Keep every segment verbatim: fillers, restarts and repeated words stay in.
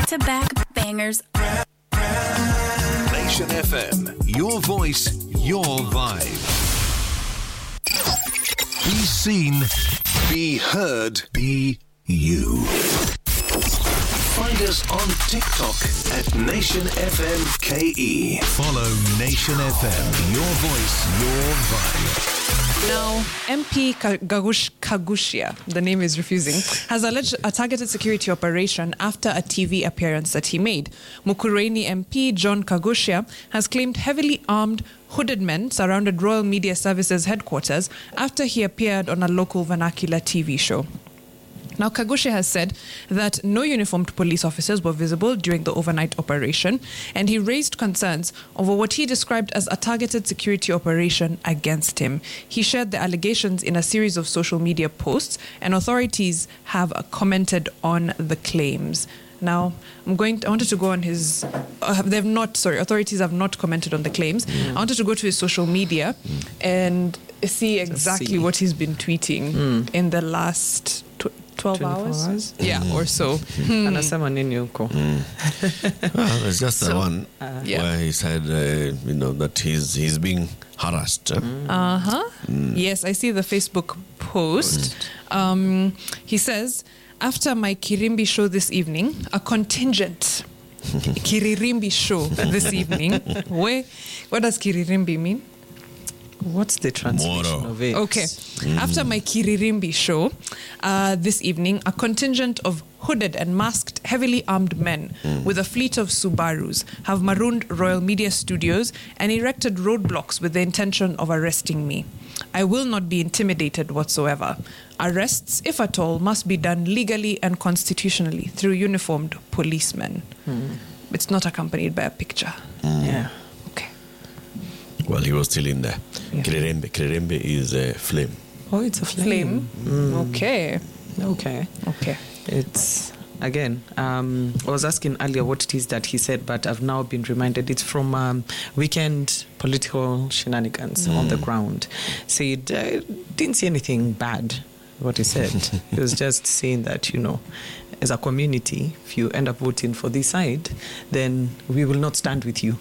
back-to-back bangers. Nation F M, your voice, your vibe. Be seen, be heard, be you. Find us on TikTok at Nation F M K E. Follow Nation F M, your voice, your vibe. Now, M P Gagush Kagushia, the name is refusing, has alleged a targeted security operation after a T V appearance that he made. Mukurweini M P John Kagushia has claimed heavily armed hooded men surrounded Royal Media Services headquarters after he appeared on a local vernacular T V show. Now, Kagushia has said that no uniformed police officers were visible during the overnight operation, and he raised concerns over what he described as a targeted security operation against him. He shared the allegations in a series of social media posts, and authorities have commented on the claims. Now, I'm going. To, I wanted to go on his. Uh, they've not. Sorry, authorities have not commented on the claims. Mm. I wanted to go to his social media mm. and see exactly see. what he's been tweeting mm. in the last tw- twelve hours. hours. Yeah, mm. or so. Mm. Anasema nini huko? Well, it's just so, the one uh, yeah. where he said, uh, you know, that he's he's being harassed. Uh huh. Mm. Yes, I see the Facebook post. Mm. Um, he says, after my Kirimbi show this evening, a contingent Kiririmbi show this evening. Where, what does Kiririmbi mean? What's the translation Moro. of it? Okay. Mm. After my Kiririmbi show uh, this evening, a contingent of hooded and masked, heavily armed men mm. with a fleet of Subarus have marooned Royal Media Studios and erected roadblocks with the intention of arresting me. I will not be intimidated whatsoever. Arrests, if at all, must be done legally and constitutionally through uniformed policemen. Mm. It's not accompanied by a picture. Mm. Yeah. Okay. Well, he was still in there. Yeah. Kirerembe. Kirerembe is a flame. Oh, it's a flame. Flame. Mm. Okay. Okay. Okay. It's... Again, um, I was asking earlier what it is that he said, but I've now been reminded it's from um, weekend political shenanigans mm. on the ground. Said, I didn't see anything bad, what he said. He was just saying that, you know, as a community, if you end up voting for this side, then we will not stand with you.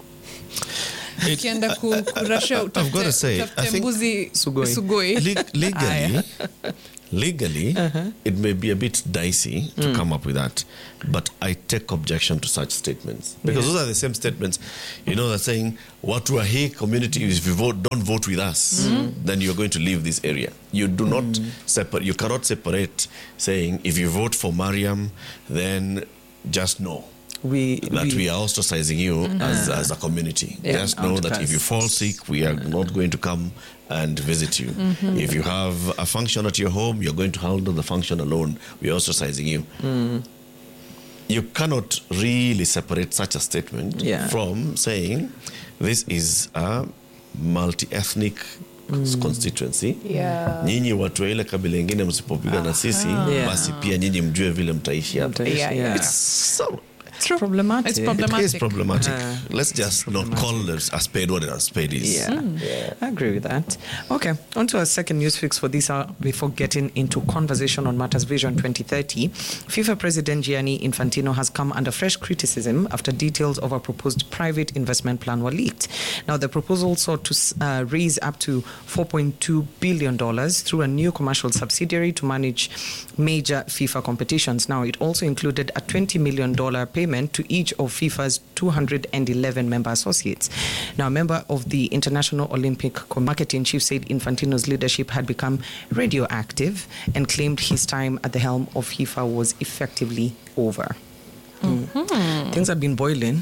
It, I, I, I've got to say, I think Sugoi. Le- legally, legally uh-huh. it may be a bit dicey to mm. come up with that, but I take objection to such statements because yeah. those are the same statements, you know, they're saying, watu wa hii community, if you vote, don't vote with us, mm. then you're going to leave this area. You do not mm. separate, you cannot separate saying, if you vote for Mariam, then just know. We, that we, we are ostracizing you mm-hmm. as, as a community. Yeah, just know that if you fall sick, we are not going to come and visit you. Mm-hmm. If you have a function at your home, you're going to handle the function alone. We are ostracizing you. Mm. You cannot really separate such a statement yeah. from saying this is a multi-ethnic Mm. constituency. Yeah. Nyinyi watu wa ile kabila ingine msipopiga na sisi, yeah. basi pia nyinyi mjue vile mtaishi hapa. Yeah, yeah. It's so It's true. problematic. It's problematic. It is problematic. Uh, Let's just not call it a spade what a spade is. Yeah. Mm. yeah, I agree with that. Okay, on to our second news fix for this hour before getting into conversation on Matters Vision twenty thirty. FIFA President Gianni Infantino has come under fresh criticism after details of a proposed private investment plan were leaked. Now, the proposal sought to uh, raise up to four point two billion dollars through a new commercial subsidiary to manage major FIFA competitions. Now, it also included a twenty million dollars payment to each of FIFA's two hundred eleven member associates. Now, a member of the International Olympic marketing chief said Infantino's leadership had become radioactive and claimed his time at the helm of FIFA was effectively over. Mm. Things have been boiling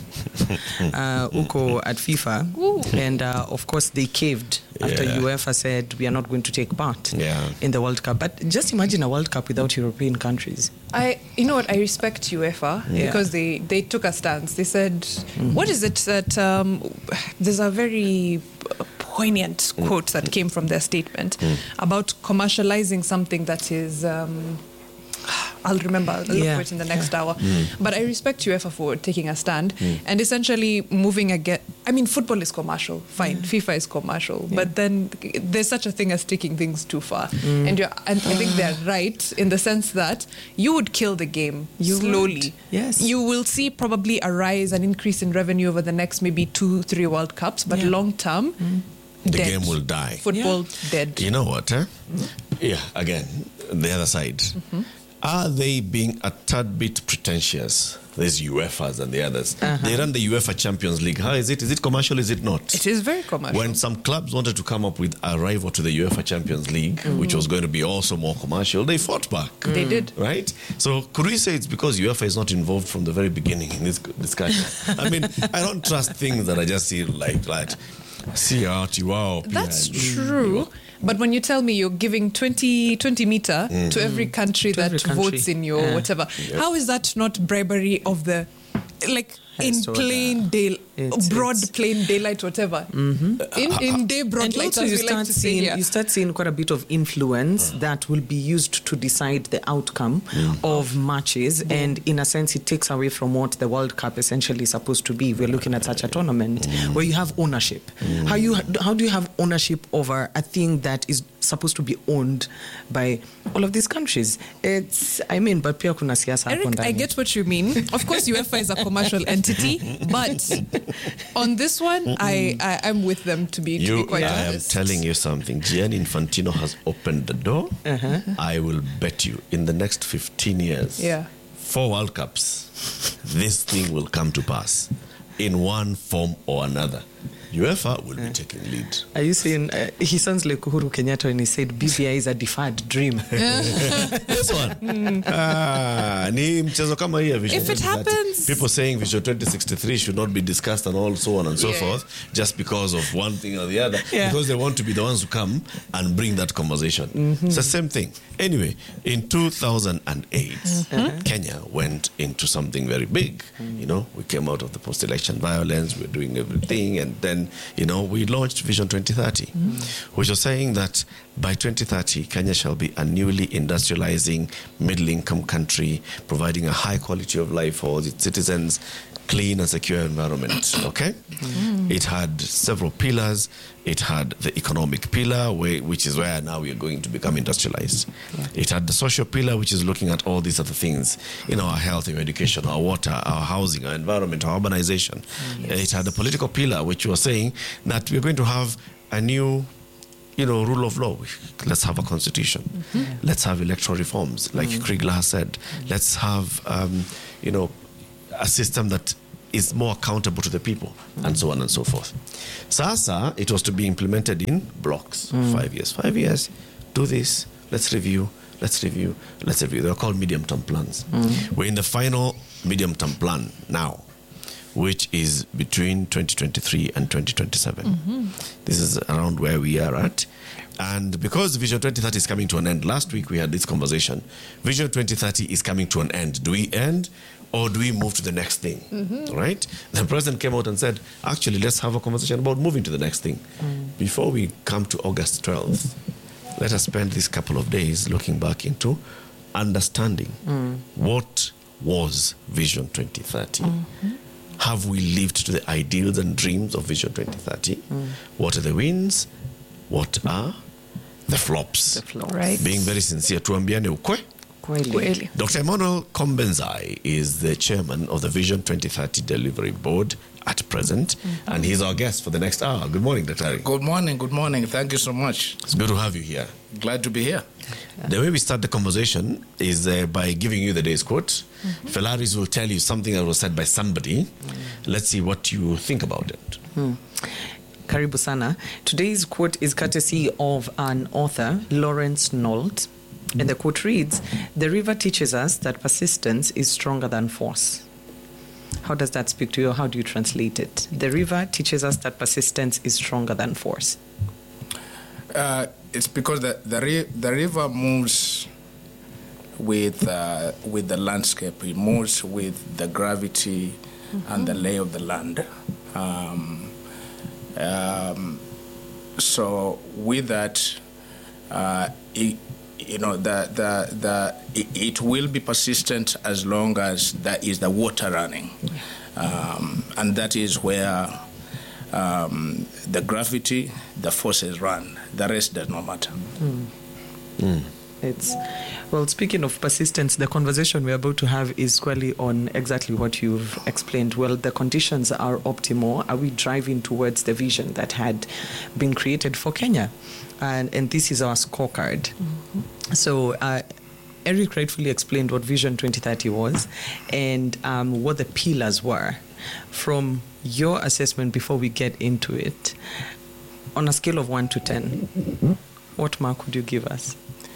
uh, uko at FIFA. Ooh. And uh, of course they caved after yeah. UEFA said we are not going to take part yeah. in the World Cup. But just imagine a World Cup without European countries. I, you know what, I respect UEFA yeah. because they, they took a stance. They said, mm-hmm. what is it that um, there's a very poignant mm. quote that came from their statement mm. about commercializing something that is um, I'll remember. I'll look Yeah. for it in the next hour. But I respect UEFA for taking a stand and essentially moving again. I mean, football is commercial, fine. FIFA is commercial, but then there's such a thing as taking things too far. And you're, and I think they're right in the sense that you would kill the game You slowly. would. Yes. You will see probably a rise, an increase in revenue over the next maybe two, three World Cups, but Yeah. long term, The dead. game will die. Football dead. You know what? Eh? Yeah, again, the other side. Are they being a tad bit pretentious? There's UEFAs and the others. They run the UEFA Champions League. How is it? Is it commercial? Is it not? It is very commercial. When some clubs wanted to come up with a rival to the UEFA Champions League, which was going to be also more commercial, they fought back. They did. Right? So could we say it's because UEFA is not involved from the very beginning in this discussion? I mean, I don't trust things that I just see like that. See out, you wow. That's true. But when you tell me you're giving twenty, twenty meter to every country To that every country. votes in your Yeah. whatever, how is that not bribery of the, like, in Yes, so plain day, it's- broad it's- plain daylight, whatever? In, in day broad And light, also as you we like start to say seeing here. you start seeing quite a bit of influence that will be used to decide the outcome of matches, and in a sense it takes away from what the World Cup essentially is supposed to be. We're looking at such a tournament where you have ownership. How you how do you have ownership over a thing that is supposed to be owned by all of these countries? It's I mean, but pia kuna siasa hapo Eric, I ndani. get what you mean. Of course, UEFA is a commercial entity, but on this one, I, I I'm with them to be to You, be quite I am honest. telling you something. Gianni Infantino has opened the door. I will bet you in the next fifteen years, Yeah. four World Cups, this thing will come to pass in one form or another. UEFA will be taking lead. Are you saying uh, he sounds like Uhuru Kenyatta when he said B B I is a deferred dream? This one. Ah, ni mchezo kama hii ya Vision If it twenty thirty. happens- People saying Vision twenty sixty-three should not be discussed and all so on and so Yeah. forth just because of one thing or the other. Yeah. Because they want to be the ones who come and bring that conversation. It's the same thing. Anyway, in two thousand eight, Kenya went into something very big. You know, we came out of the post-election violence, we're doing everything, and then, you know, we launched Vision twenty thirty, which was saying that by twenty thirty, Kenya shall be a newly industrializing middle-income country, providing a high quality of life for its citizens, clean and secure environment. Okay, it had several pillars. It had the economic pillar, where, which is where now we are going to become industrialized. It had the social pillar, which is looking at all these other things, you know, our health, our education, our water, our housing, our environment, our urbanization. It had the political pillar, which was saying that we're going to have a new, you know, rule of law. Let's have a constitution. Let's have electoral reforms, like Kriegler has said. Let's have, um, you know, a system that is more accountable to the people, and so on and so forth. Sasa, it was to be implemented in blocks. Five years, five years. Do this. Let's review. Let's review. Let's review. They're called medium-term plans. We're in the final medium-term plan now, which is between twenty twenty-three and twenty twenty-seven. This is around where we are at. And because Vision twenty thirty is coming to an end, last week we had this conversation. Vision twenty thirty is coming to an end. Do we end or do we move to the next thing? Right? The president came out and said, actually, let's have a conversation about moving to the next thing. Before we come to August twelfth, let us spend this couple of days looking back into understanding what was Vision twenty thirty. Have we lived to the ideals and dreams of Vision twenty thirty? What are the wins? What are the flops? The flops. Right. Being very sincere, tuambiane ukwe. Kweli. Kweli. Doctor Emmanuel Kombenzai is the chairman of the Vision twenty thirty Delivery Board at present, and he's our guest for the next hour. Good morning, Doctor Good morning, good morning. Thank you so much. It's good to have you here. Glad to be here. The way we start the conversation is uh, by giving you the day's quote. Felaris will tell you something that was said by somebody. Let's see what you think about it. Karibu sana. Today's quote is courtesy of an author, Lawrence Nolt. And the quote reads, "The river teaches us that persistence is stronger than force." How does that speak to you? How do you translate it? The river teaches us that persistence is stronger than force. Uh, it's because the the, ri- the river moves with uh, with the landscape. It moves with the gravity and the lay of the land. Um, um, so with that, uh, it you know, the, the, the, it, it will be persistent as long as there is the water running. Um, and that is where um, the gravity, the forces run. The rest does not matter. Mm. Mm. It's, well, speaking of persistence, the conversation we're about to have is squarely on exactly what you've explained. Well, the conditions are optimal. Are we driving towards the vision that had been created for Kenya? And, and this is our scorecard. Mm-hmm. So uh, Eric rightfully explained what Vision twenty thirty was and um, what the pillars were. From your assessment, before we get into it, on a scale of one to ten, what mark would you give us?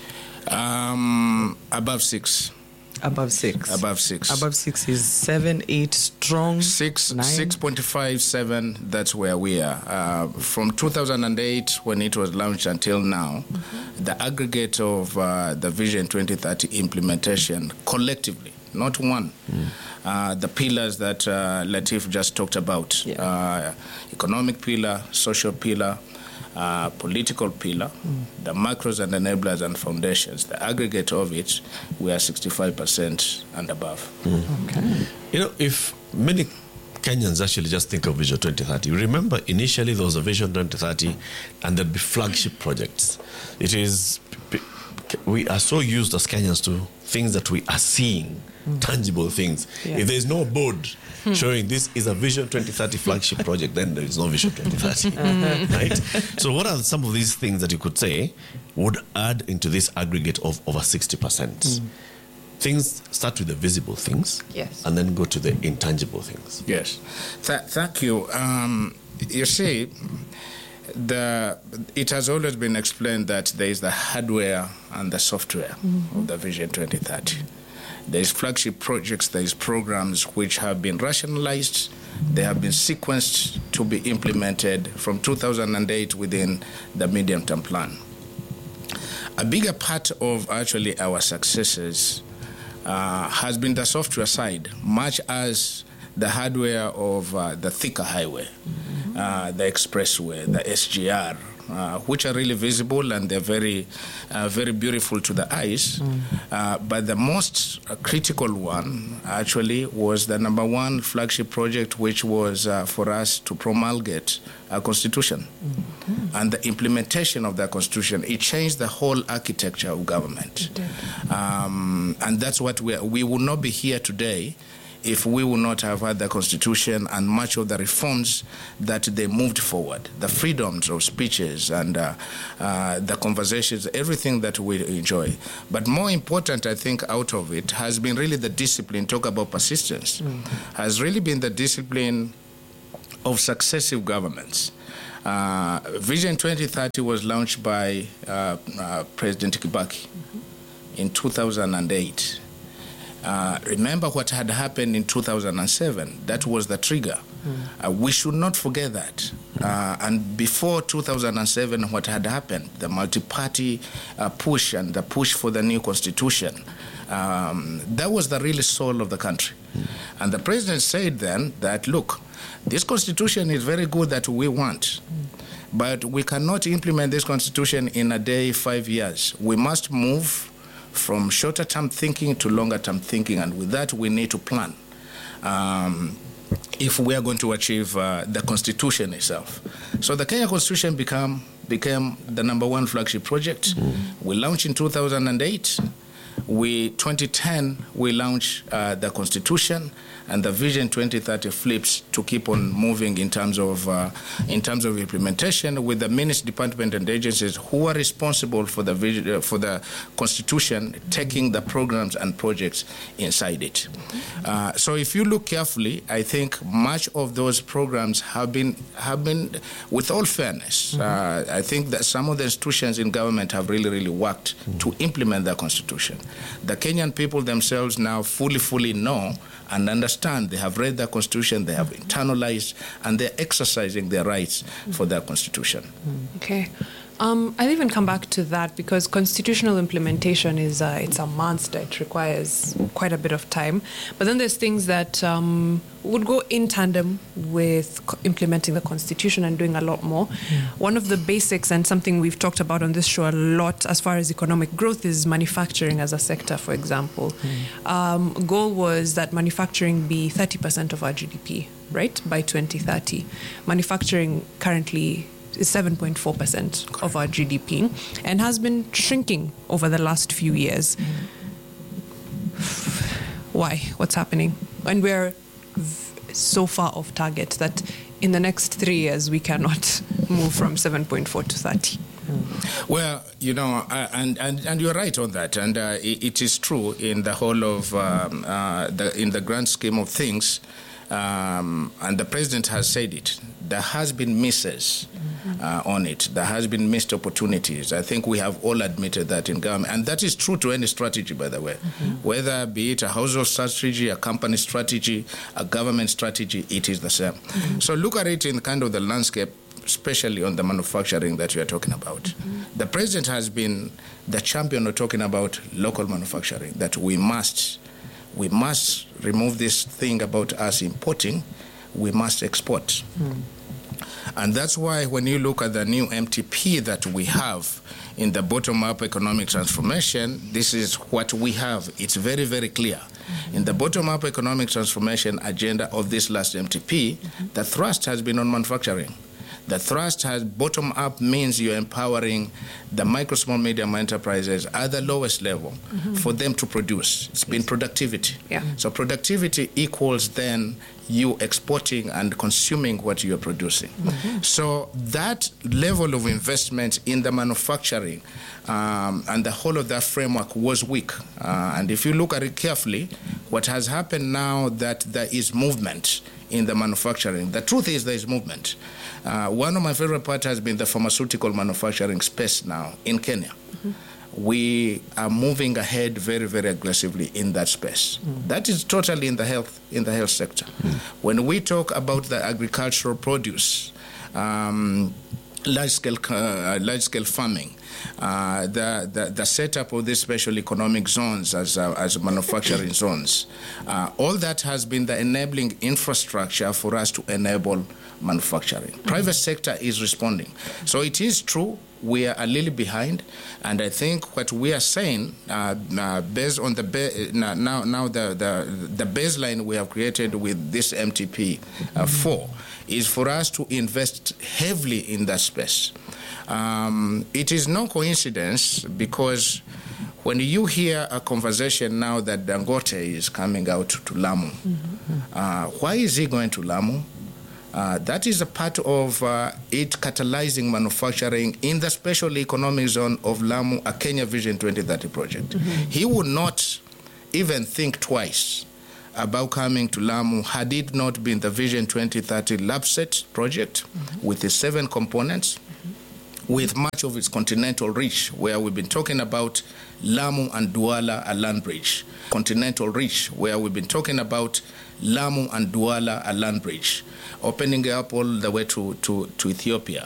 Um, above six. Above six. Above six. Above six is seven, eight, strong. Six, nine. six point five, seven. That's where we are. Uh, from two thousand eight, when it was launched, until now, mm-hmm. the aggregate of uh, the Vision twenty thirty implementation collectively, not one. Mm. Uh, the pillars that uh, Latif just talked about: yeah. uh, economic pillar, social pillar. Uh, political pillar, mm. the macros and enablers and foundations, the aggregate of it, we are sixty-five percent and above. Mm. Okay. You know, if many Kenyans actually just think of Vision twenty thirty, remember initially there was a Vision twenty thirty and there'd be flagship projects. It is, we are so used as Kenyans to things that we are seeing, mm. tangible things. Yeah. If there's no board hmm. showing this is a Vision twenty thirty flagship project, then there is no Vision twenty thirty. uh-huh. Right? So what are some of these things that you could say would add into this aggregate of over sixty percent? Mm. Things start with the visible things, yes, and then go to the intangible things. Yes. Th- thank you. Um, you see, the it has always been explained that there is the hardware and the software mm-hmm. of the Vision twenty thirty. There is flagship projects, there is programs which have been rationalized, they have been sequenced to be implemented from two thousand eight within the medium-term plan. A bigger part of actually our successes uh, has been the software side, much as the hardware of uh, the thicker highway, mm-hmm. uh, the expressway, the S G R, uh, which are really visible and they're very, uh, very beautiful to the eyes. Mm. Uh, but the most uh, critical one actually was the number one flagship project, which was uh, for us to promulgate a constitution. Mm-hmm. And the implementation of that constitution, it changed the whole architecture of government. Um, and that's what we are. We would not be here today if we would not have had the constitution and much of the reforms that they moved forward, the freedoms of speeches and uh, uh, the conversations, everything that we enjoy. But more important, I think, out of it has been really the discipline, talk about persistence, mm-hmm. has really been the discipline of successive governments. Uh, Vision twenty thirty was launched by uh, uh, President Kibaki mm-hmm. in two thousand eight. Uh, remember what had happened in two thousand seven. That was the trigger. Mm. Uh, we should not forget that. Uh, and before two thousand seven, what had happened, the multi-party uh, push and the push for the new constitution, um, that was the real soul of the country. Mm. And the president said then that, look, this constitution is very good that we want, mm. but we cannot implement this constitution in a day, five years. We must move from shorter-term thinking to longer-term thinking, and with that, we need to plan um, if we are going to achieve uh, the Constitution itself. So the Kenya Constitution become, became the number one flagship project. Mm-hmm. We launched in two thousand eight. We, twenty ten, we launched uh, the Constitution, and the Vision twenty thirty flips to keep on moving in terms of uh, in terms of implementation with the ministry, department, and agencies who are responsible for the vision, uh, for the Constitution taking the programs and projects inside it. Uh, so, if you look carefully, I think much of those programs have been have been, with all fairness, mm-hmm. uh, I think that some of the institutions in government have really, really worked mm-hmm. to implement the Constitution. The Kenyan people themselves now fully, fully know and understand. They have read the Constitution, they have internalized, and they're exercising their rights for their Constitution. Okay. Um, I'll even come back to that because constitutional implementation is uh, it's a monster. It requires quite a bit of time. But then there's things that um, would go in tandem with co- implementing the constitution and doing a lot more. Mm. One of the basics and something we've talked about on this show a lot as far as economic growth is manufacturing as a sector, for example. Mm. Um, goal was that manufacturing be thirty percent of our G D P, right, by twenty thirty. Manufacturing currently is seven point four percent of our G D P and has been shrinking over the last few years. Why? What's happening? And we're v- so far off target that in the next three years we cannot move from seven point four to thirty. Well, you know, uh, and, and, and you're right on that, and uh, it, it is true in the whole of um, uh, the in the grand scheme of things. Um, and the president has said it. There has been misses mm-hmm. uh, on it. There has been missed opportunities. I think we have all admitted that in government, and that is true to any strategy, by the way. Mm-hmm. Whether be it a household strategy, a company strategy, a government strategy, it is the same. Mm-hmm. So look at it in kind of the landscape, especially on the manufacturing that you are talking about. Mm-hmm. The president has been the champion of talking about local manufacturing, that we must. We must remove this thing about us importing. We must export. Mm. And that's why when you look at the new M T P that we have in the bottom-up economic transformation, this is what we have. It's very, very clear. Mm-hmm. In the bottom-up economic transformation agenda of this last M T P, mm-hmm. the thrust has been on manufacturing. The thrust has bottom-up means you're empowering the micro, small, medium enterprises at the lowest level mm-hmm. for them to produce. It's been productivity. Yeah. So productivity equals then you exporting and consuming what you're producing. Mm-hmm. So that level of investment in the manufacturing um, and the whole of that framework was weak. Uh, and if you look at it carefully, what has happened now that there is movement in the manufacturing, the truth is there is movement. Uh, one of my favorite parts has been the pharmaceutical manufacturing space now in Kenya. Mm-hmm. We are moving ahead very, very aggressively in that space. Mm. That is totally in the health in the health sector. Mm. When we talk about the agricultural produce, um, large-scale uh, large-scale farming, uh, the, the the setup of these special economic zones as uh, as manufacturing zones, uh, all that has been the enabling infrastructure for us to enable manufacturing. Mm-hmm. Private sector is responding. So it is true we are a little behind, and I think what we are saying, uh, uh, based on the ba- now now the, the the baseline we have created with this M T P uh, four, is for us to invest heavily in that space. Um, it is no coincidence because when you hear a conversation now that Dangote is coming out to Lamu, mm-hmm. uh, why is he going to Lamu? Uh, that is a part of uh, it catalyzing manufacturing in the special economic zone of Lamu, a Kenya Vision twenty thirty project. Mm-hmm. He would not even think twice about coming to Lamu had it not been the Vision twenty thirty LabSet project mm-hmm. with its seven components, mm-hmm. with much of its continental reach, where we've been talking about Lamu and Douala, a land bridge. Continental reach, where we've been talking about Lamu and Douala, a land bridge, opening up all the way to, to, to Ethiopia.